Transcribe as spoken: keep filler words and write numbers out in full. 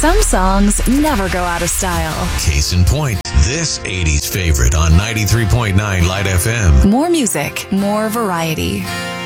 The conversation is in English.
Some songs never go out of style. Case in point, this eighties favorite on ninety-three point nine Light F M. More music, more variety.